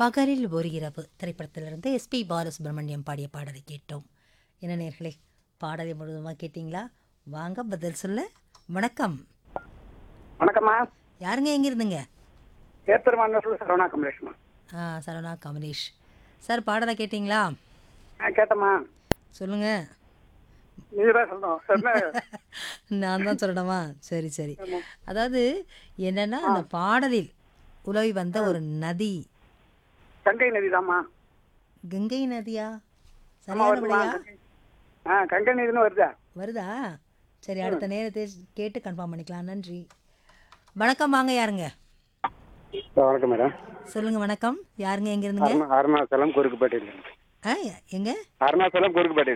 பகலில் ஒரு இரவு திரைப்படத்திலிருந்து எஸ்பி பாலசுப்ரமணியம் பாடிய பாடலை கேட்டோம். என்ன நேர்களே, பாடலை முழுவதுமாக கேட்டிங்களா? வாங்க பதில் சொல்ல. வணக்கம். வணக்கம்மா. யாருங்க எங்க இருந்துங்க? ஏத்தர்மாநல்லூர் சரவணா கமலேஷ்மா. சரவணா கமலேஷ் சார், பாடலை கேட்டிங்களா? கேட்டம்மா. சொல்லுங்க. நீதான் சொல்லணும். என்ன? நான் தான் சொல்லணுமா? சரி சரி. ஆமா. அதாவது என்னன்னா, அந்த பாடலில் உலவி வந்த ஒரு நதி. கங்கை நதிதாம்மா. கங்கை நதியா? ஆமா, சரியான வருதுமா. விடையா? கங்கை நதினு வருதா? வருதா? சரி, அடுத்த நேரத்தை கேட்டு கன்ஃபார்ம் பண்ணிக்கலாம். நன்றி. வணக்கம். வாங்க. யாருங்க? வணக்கம் மேடம். சொல்லுங்க. வணக்கம். யாருங்க எங்க இருந்துங்க? அருணாச்சலம் குறுக்குப்பேட்டை. எங்க? அருணாச்சலம் குறுக்குப்பேட்டை.